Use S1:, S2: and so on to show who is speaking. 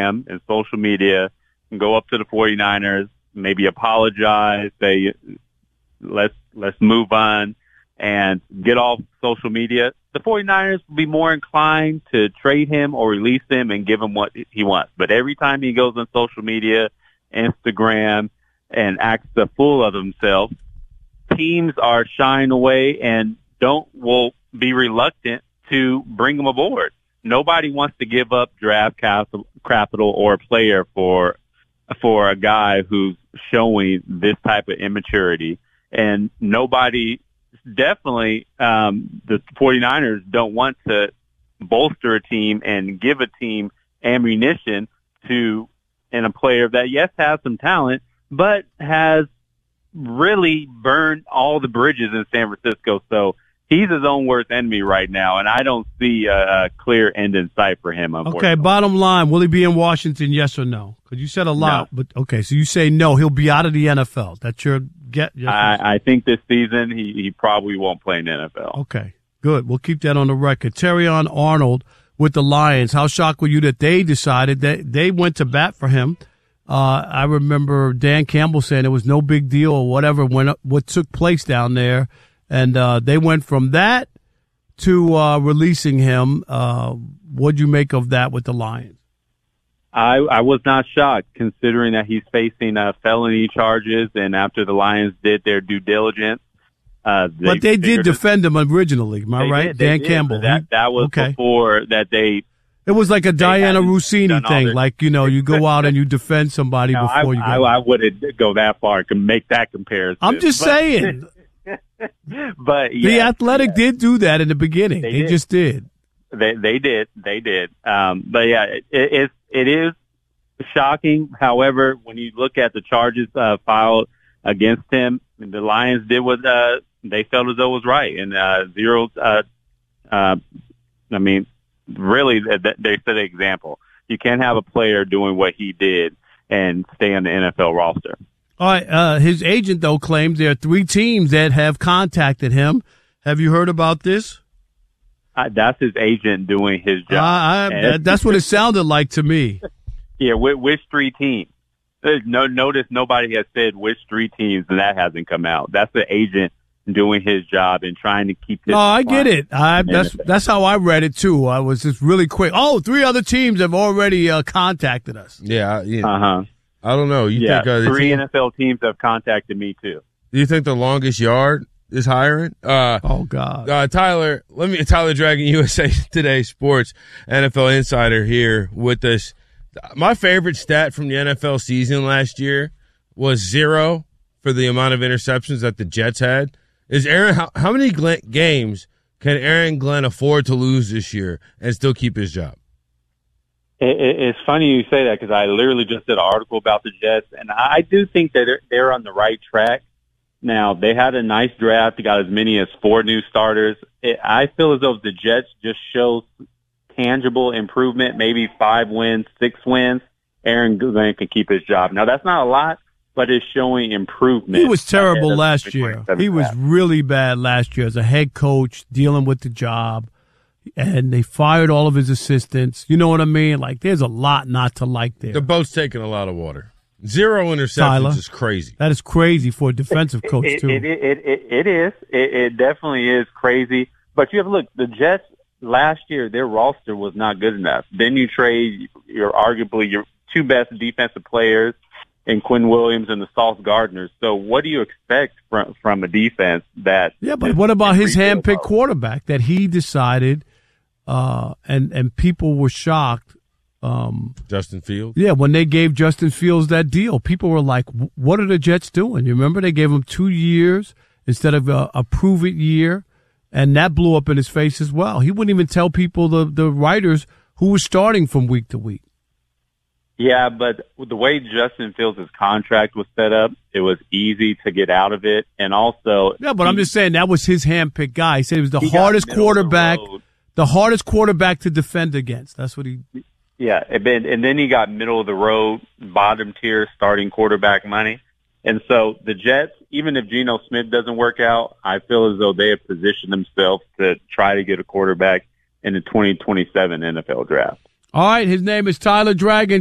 S1: Instagram and social media and go up to the 49ers, maybe apologize, say, let's move on and get off social media, the 49ers will be more inclined to trade him or release him and give him what he wants. But every time he goes on social media, Instagram, and acts a fool of himself, teams are shying away and will be reluctant to bring him aboard. Nobody wants to give up draft capital or a player for a guy who's showing this type of immaturity. And nobody, definitely, the 49ers don't want to bolster a team and give a team ammunition in a player that, yes, has some talent, but has really burned all the bridges in San Francisco. So he's his own worst enemy right now, and I don't see a clear end in sight for him, unfortunately.
S2: Okay, bottom line, will he be in Washington, yes or no? Because you said a lot,
S1: no.
S2: But okay, so you say no, he'll be out of the NFL. That's your get? Yes,
S1: I think this season he probably won't play in the NFL.
S2: Okay, good. We'll keep that on the record. Terrion Arnold with the Lions. How shocked were you that they decided that they went to bat for him? I remember Dan Campbell saying it was no big deal or whatever what took place down there. And they went from that to releasing him. What'd you make of that with the Lions?
S1: I was not shocked, considering that he's facing felony charges, and after the Lions did their due diligence.
S2: But they did defend him originally, am I right? Dan Campbell.
S1: That was before that they...
S2: It was like a Diana Rossini thing, like, you go out and you defend somebody before you go.
S1: I wouldn't go that far to make that comparison.
S2: I'm just saying.
S1: But yeah,
S2: the Athletic did do that in the beginning. They just did.
S1: They did. But yeah, it is shocking. However, when you look at the charges filed against him, the Lions did what they felt as though was right, and zero. I mean, really, they set an example. You can't have a player doing what he did and stay on the NFL roster.
S2: All right. His agent, though, claims there are 3 teams that have contacted him. Have you heard about this?
S1: That's his agent doing his job.
S2: That's what it sounded like to me.
S1: Yeah, which 3 teams? Notice nobody has said which 3 teams, and that hasn't come out. That's the agent doing his job and trying to keep this.
S2: No, I get it. That's how I read it, too. I was just really quick. 3 other teams have already contacted us.
S3: Yeah.
S1: Uh-huh.
S3: I don't know. You think
S1: 3 NFL teams have contacted me too.
S3: Do you think the longest yard is hiring?
S2: Oh God,
S3: Tyler Dragon, USA Today Sports NFL Insider here with us. My favorite stat from the NFL season last year was 0 for the amount of interceptions that the Jets had. Is Aaron? How many games can Aaron Glenn afford to lose this year and still keep his job?
S1: It's funny you say that, because I literally just did an article about the Jets, and I do think that they're on the right track. Now, they had a nice draft. They got as many as 4 new starters. I feel as though the Jets just show tangible improvement, maybe 5 wins, 6 wins, Aaron Glenn can keep his job. Now, that's not a lot, but it's showing improvement.
S2: He was terrible last year. He was really bad last year as a head coach, dealing with the job. And they fired all of his assistants. You know what I mean? Like, there's a lot not to like there.
S3: The boat's taking a lot of water. 0 interceptions, Tyler, is crazy.
S2: That is crazy for a defensive coach, too.
S1: It is. It definitely is crazy. But you have to look, the Jets last year, their roster was not good enough. Then you trade arguably your 2 best defensive players in Quinn Williams and the Sauce Gardner. So what do you expect from a defense that...
S2: Yeah, but what about his hand-picked quarterback that he decided... and people were shocked.
S3: Justin Fields?
S2: Yeah, when they gave Justin Fields that deal, people were like, what are the Jets doing? You remember they gave him 2 years instead of a prove-it year, and that blew up in his face as well. He wouldn't even tell people, the writers, who was starting from week to week.
S1: Yeah, but the way Justin Fields' contract was set up, it was easy to get out of it, and also...
S2: Yeah, but I'm just saying that was his hand-picked guy. He said he was the hardest quarterback... The hardest quarterback to defend against. That's what he...
S1: Yeah, and then he got middle-of-the-road, bottom-tier starting quarterback money. And so the Jets, even if Geno Smith doesn't work out, I feel as though they have positioned themselves to try to get a quarterback in the 2027 NFL draft.
S2: All right, his name is Tyler Dragon.